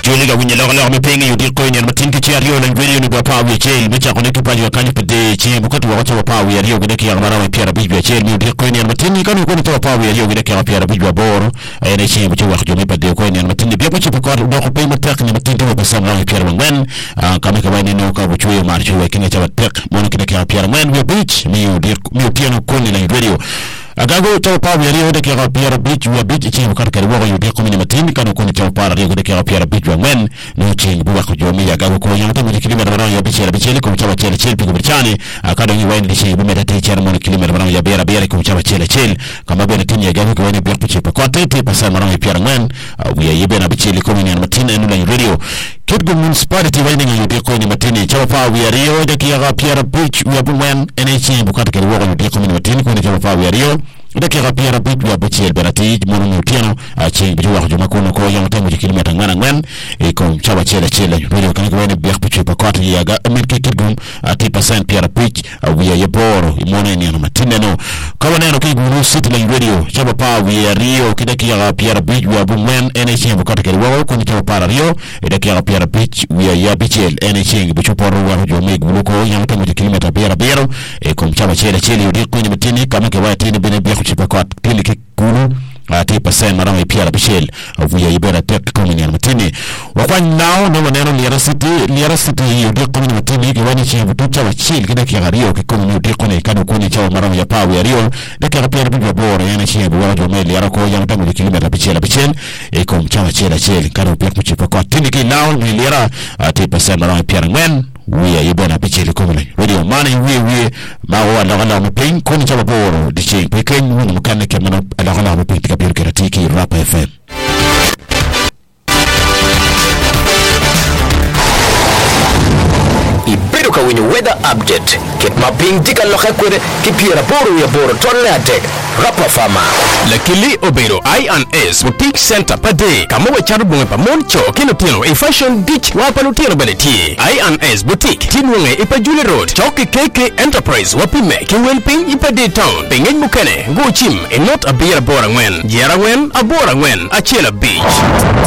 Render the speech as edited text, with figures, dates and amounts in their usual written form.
Joliga winye loga mepenge yudi koini matinki chi ario lan radio ni bapa wi chel mecha koneki pa yo kani pede chi bukatu wa wa pa wi ario gede ki amara wa piara bijwa chel ni yudi koini matinki kanu ko to pa wi ario gede ki piara bijwa bor ene chi buchi wa jomi pede koini matinki bia buchi pa ko do ko pe matak ni matinki wa basam wa piara wen kama ka wani no ka buchi wa marchi wa kinga cha tek mono kede ki piara wen wi beach mi yudi mi piano koini lan radio agago to pa wi ario de ki piara bijwa beach chi ko ka wa yudi koini matinki kanu ko to pa ario gede ki piara bijwa wen no chi buwa ko jomi agago ko yanta mo kilima da ya bichele ko chaba chele pigo bichani akado ni wani dishi bumeta te chera mo kilima da ya bera ko chaba chele kama bena tinya ya gago ko wani biya piche pa kote te pasa mara ya piara ngwen wiya yebe na bichele ko ni matina enu la radio Kitgum municipality wani ngi yudi ko ni matini chaba pa wiya rio de ki ya piara beach wiya bumwen NH bukata ke wo yudi ko ni matini ko ni chaba pa wiya rio deke rapiera bitu ya bichel berati mono mutiano achi bitu wa juma kono ko yong tamu kilomita ngana ngwan e ko chaba chele radio kan ko wani biya piche pa kwata ya ga amerika Kitgum ati percent piera pitch wiya yeboro mono ni na matineno kawa neno ki guru city la radio chaba pa wiya rio kideki ya piera bitu ya bumwen NH bukata ke wo ko ni chaba pa rio deke rapiera pitch wiya ya bichel NH bitu poro wa juma guru ko yong tamu kilomita bero e ko chaba chele yudi ko ni matini kama ke wa tini bene kuchipa kwa tili kikulu ati percent marama piara bichel vuya ibera tek komini matini wakwa nao no maneno liara city yudi komini matini kiwani chi butucha wa chil kida kiario kikomini yudi kone kanu kuni chawa marama ya pawe ya rio deke rapiara bichwa bora yana chi buwa jome liara ko yang tamu kilomita bichel eko mchawa chele kanu pia kuchipa kwa tili kinao ni liara ati percent marama piara ngwen wiya yibona bichele komune radio mani wiye mawa la mupin kuni chaba boro dichi peken wunu mukane kemano la mupin tika biru keratiki Rap FM Ibiru ka winyo weather update kit maping tika loka kwere kipiera boro ya boro tonne atek Rapa Fama Lakili Obero I&S Boutique Center pade kama wecharo bunge pa moncho kino tino a fashion ditch wapa lutino baleti I&S Boutique tinwenge ipa Julie Road choki KK Enterprise wapime kiwelping ipa day town pengen mukene go chim e not a beer bora ngwen jera ngwen a bora ngwen a chela beach